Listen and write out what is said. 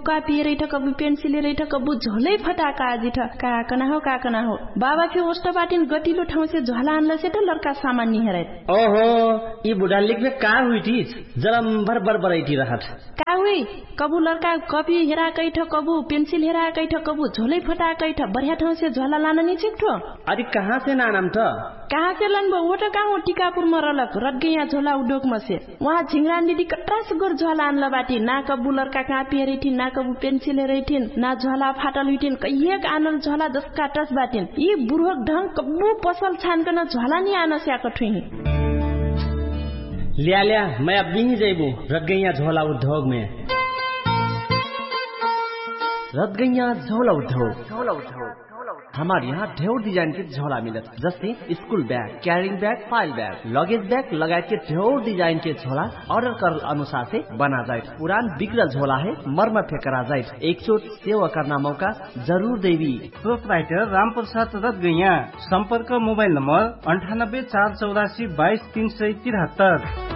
copy रही था कबू पेंसिल रही था कबू झोलै फटाका आजी था का कना हो बाबा के ओस्टा बाटिन गतिलो ठाउँ से झोला आनला से त लड़का सामान नि हेरै ओहो ई बुढा लेख्ने का हुई थी जरा भर बरबरै थी रहत का हुई कबू लड़का कॉपी हेरा कै ठ कबू पेंसिल हेरा कै ठ कबू झोलै फटा कै ठ बढ़िया ठाउँ से झोला लान नि छिक्ठो अरे कहाँ से नाम त कहाँ से लन वो त कहाँ टीकापुर में रलक रट गया झोला उद्योग में से वहाँ झिंगरान दीदी कट्रा से गोर झोला आनला बाटी ना कबू लड़का कॉपी हेरै थी ना कबू पेंसिल हेरै थी ना झोला फाटल हुई थी कहिएक आनल झोला 10 काटस बाटिन ई बुढ़क ढंग कबू पसल छानकन झोला नि आन स्याक ठुही लिया मैं अब भी जैबू रट गैया झोला उद्योग में रट गैया झोला उद्योग हमारे यहाँ ढेर डिजाइन के झोला मिलत जैसे school bag carrying bag file bag luggage bag लगाए के ढेर डिजाइन के झोला ऑर्डर कर अनुसार से बना जाए पुरान बिगड़ल झोला है मरम्मत करा जाए एक चोट सेवा करना मौका जरूर देवी प्रोपराइटर राम प्रसाद रत गैया संपर्क मोबाइल नंबर 98 484 22 373